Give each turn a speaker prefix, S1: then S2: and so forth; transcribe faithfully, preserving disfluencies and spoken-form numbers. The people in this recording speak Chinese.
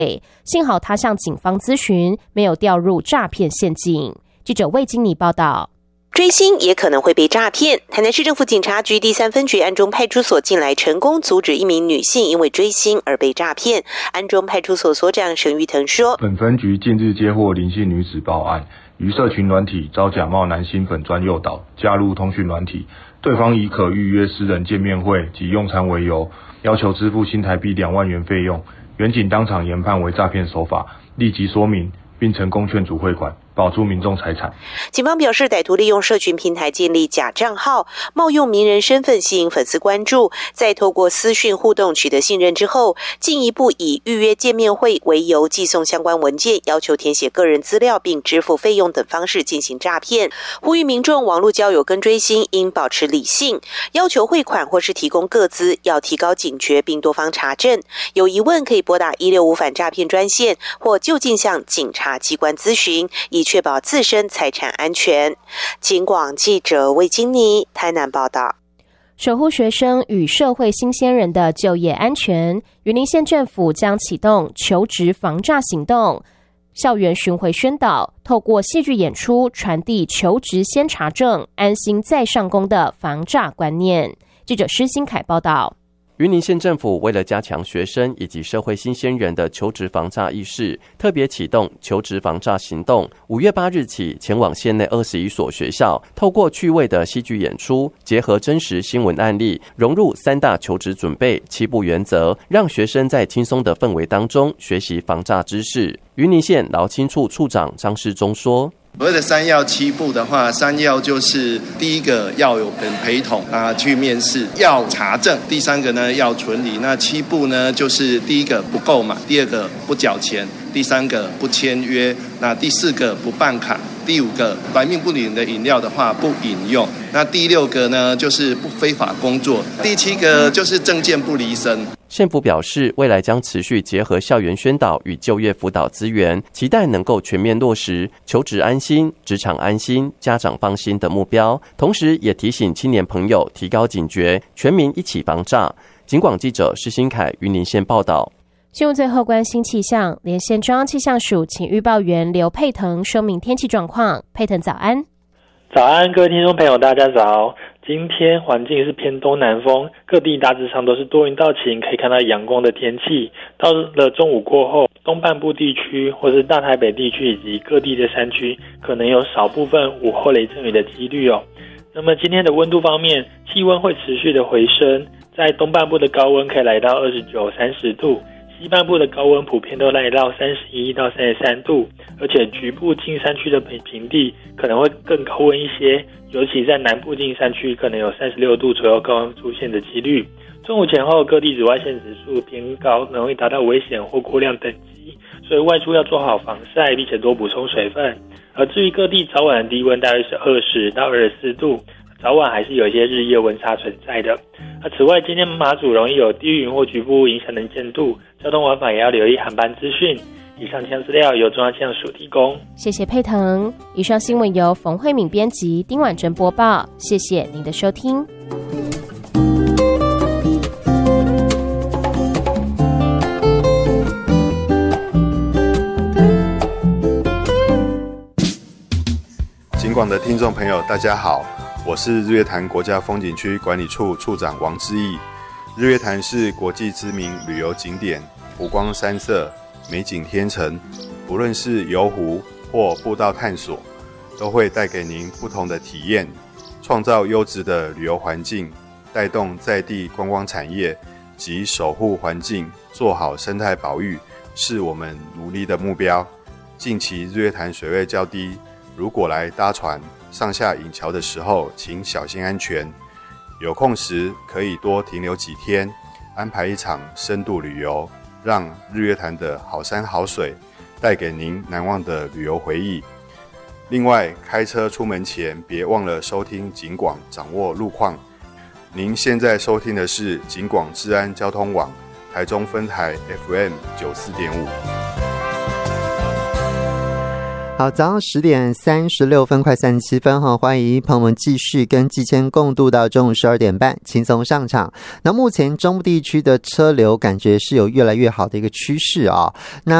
S1: 幸好他向警方咨询，没有掉入诈骗陷阱。记者魏金妮报道。
S2: 追星也可能会被诈骗。台南市政府警察局第三分局安中派出所近来成功阻止一名女性因为追星而被诈骗。安中派出所所长沈玉腾说，
S3: 本分局近日接获林姓女子报案，于社群软体遭假冒男星粉专诱导，加入通讯软体，对方以可预约私人见面会及用餐为由，要求支付新台币两万元费用。原警当场研判为诈骗手法，立即说明，并成功劝阻汇款，保住民众财产。
S2: 警方表示，歹徒利用社群平台建立假账号，冒用名人身份吸引粉丝关注，再透过私讯互动取得信任之后，进一步以预约见面会为由寄送相关文件，要求填写个人资料并支付费用等方式进行诈骗。呼吁民众网络交友跟追星应保持理性，要求汇款或是提供个资要提高警觉并多方查证。有疑问可以拨打一六五反诈骗专线或就近向警察机关咨询，以确保自身财产安全。警广记者魏金妮台南报道。
S1: 守护学生与社会新鲜人的就业安全，云林县政府将启动求职防诈行动，校园巡回宣导，透过戏剧演出传递求职先查证、安心再上工的防诈观念。记者施新凯报道。
S4: 云林县政府为了加强学生以及社会新鲜人的求职防诈意识，特别启动求职防诈行动。五月八日起，前往县内二十一所学校，透过趣味的戏剧演出，结合真实新闻案例，融入三大求职准备、七步原则，让学生在轻松的氛围当中学习防诈知识。云林县劳青处处长张世忠说，
S5: 所谓的三要七步的话，三要就是第一个要有人陪同啊去面试，要查证；第三个呢要存疑。那七步呢，就是第一个不购买，第二个不缴钱，第三个不签约，那第四个不办卡，第五个白命不灵的饮料的话不饮用，那第六个呢就是不非法工作，第七个就是证件不离身。
S4: 县府表示，未来将持续结合校园宣导与就业辅导资源，期待能够全面落实求职安心、职场安心、家长放心的目标，同时也提醒青年朋友提高警觉，全民一起防诈。警广记者施新凯云林县报道。
S1: 新闻最后关心气象，连线中央气象署请预报员刘佩腾说明天气状况。佩腾早安。
S6: 早安，各位听众朋友，大家早。今天环境是偏东南风，各地大致上都是多云到晴，可以看到阳光的天气。到了中午过后，东半部地区或是大台北地区以及各地的山区，可能有少部分午后雷阵雨的几率哦。那么今天的温度方面，气温会持续的回升，在东半部的高温可以来到二十九、三十度。西半部的高温普遍都来到三十一到三十三度，而且局部近山区的平地可能会更高温一些，尤其在南部近山区可能有三十六度左右高温出现的几率。中午前后各地紫外线指数偏高，容易达到危险或过量等级，所以外出要做好防晒，并且多补充水分。而至于各地早晚的低温大约是二十到二十四度，早晚还是有一些日夜温差存在的。那此外，今天马祖容易有低云或局部影响能见度，交通往返也要留意航班资讯。以上气象资料由中央气象署提供。
S1: 谢谢佩腾。以上新闻由冯慧敏编辑，丁婉珍播报。谢谢您的收听。
S7: 警广的听众朋友，大家好。我是日月潭国家风景区管理处处长王志毅。日月潭是国际知名旅游景点，湖光山色，美景天成。不论是游湖或步道探索，都会带给您不同的体验，创造优质的旅游环境，带动在地观光产业及守护环境，做好生态保育，是我们努力的目标。近期日月潭水位较低，如果来搭船上下引桥的时候，请小心安全。有空时可以多停留几天，安排一场深度旅游，让日月潭的好山好水带给您难忘的旅游回忆。另外，开车出门前别忘了收听警广，掌握路况。您现在收听的是警广治安交通网台中分台 F M 九十四点五。
S8: 好，早上十点三十六分，快三十七分哈，欢迎朋友们继续跟季谦共度到中午十二点半，轻松上场。那目前中部地区的车流感觉是有越来越好的一个趋势啊。那